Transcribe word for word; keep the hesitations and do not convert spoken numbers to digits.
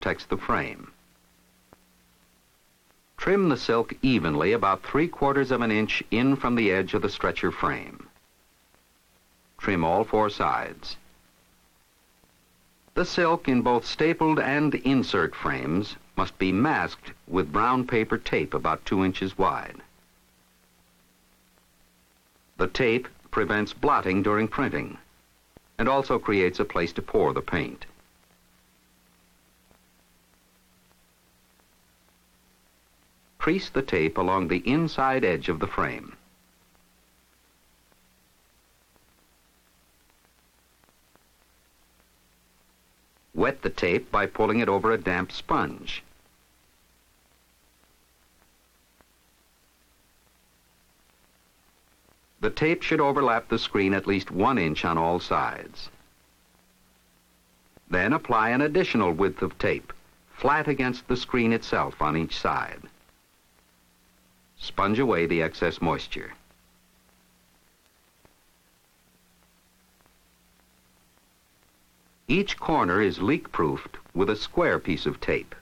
protects the frame. Trim the silk evenly about three quarters of an inch in from the edge of the stretcher frame. Trim all four sides. The silk in both stapled and insert frames must be masked with brown paper tape about two inches wide. The tape prevents blotting during printing and also creates a place to pour the paint. Crease the tape along the inside edge of the frame. Wet the tape by pulling it over a damp sponge. The tape should overlap the screen at least one inch on all sides. Then apply an additional width of tape, flat against the screen itself on each side. Sponge away the excess moisture. Each corner is leak-proofed with a square piece of tape.